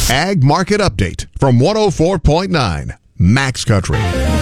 Ag Market Update from 104.9 Max Country.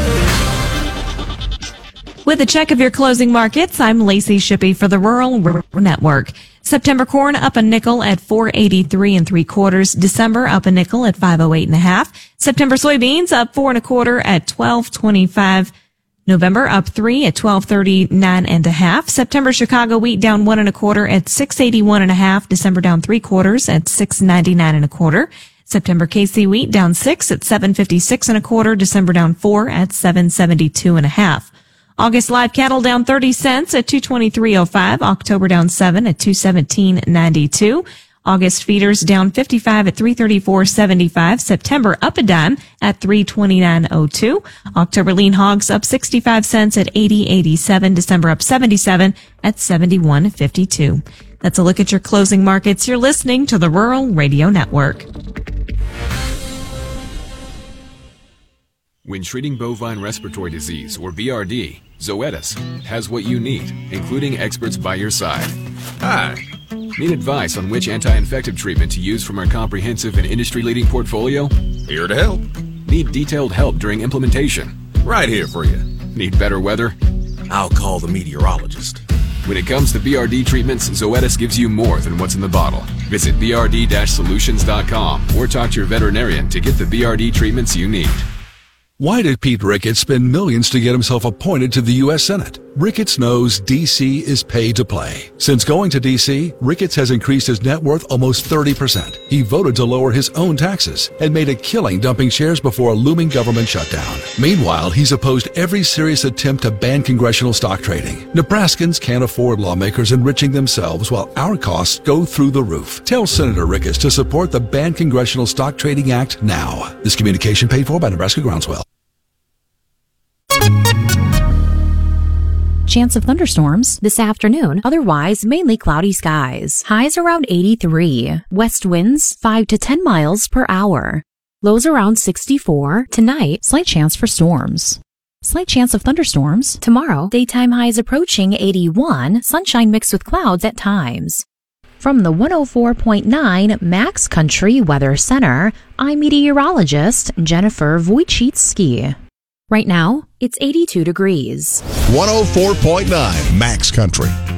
With a check of your closing markets, I'm Lacey Shippey for the Rural Network. September corn up a nickel at 4.83 3/4. December up a nickel at 5.08 1/2. September soybeans up 4 1/4 at 12.25. November up 3 at 12.39 1/2. September Chicago wheat down 1 1/4 at 6.81 1/2. December down 3/4 at 6.99 1/4. September KC wheat down 6 at 7.56 1/4. December down 4 at 7.72 1/2. August live cattle down 30 cents at 223.05. October down 7 at 217.92. August feeders down 55 at 334.75. September up a dime at 329.02. October lean hogs up 65 cents at 80.87. December up 77 at 71.52. That's a look at your closing markets. You're listening to the Rural Radio Network. When treating bovine respiratory disease, or BRD, Zoetis has what you need, including experts by your side. Hi. Need advice on which anti-infective treatment to use from our comprehensive and industry-leading portfolio? Here to help. Need detailed help during implementation? Right here for you. Need better weather? I'll call the meteorologist. When it comes to BRD treatments, Zoetis gives you more than what's in the bottle. Visit brd-solutions.com or talk to your veterinarian to get the BRD treatments you need. Why did Pete Ricketts spend millions to get himself appointed to the U.S. Senate? Ricketts knows D.C. is pay to play. Since going to D.C., Ricketts has increased his net worth almost 30%. He voted to lower his own taxes and made a killing dumping shares before a looming government shutdown. Meanwhile, he's opposed every serious attempt to ban congressional stock trading. Nebraskans can't afford lawmakers enriching themselves while our costs go through the roof. Tell Senator Ricketts to support the Ban Congressional Stock Trading Act now. This communication paid for by Nebraska Groundswell. Chance of thunderstorms this afternoon, otherwise mainly cloudy skies. Highs around 83. West winds 5 to 10 miles per hour. Lows around 64. Tonight, slight chance for storms. Slight chance of thunderstorms. Tomorrow, daytime highs approaching 81. Sunshine mixed with clouds at times. From the 104.9 Max Country Weather Center, I'm meteorologist Jennifer Wojcicki. Right now, it's 82 degrees. 104.9 Max Country.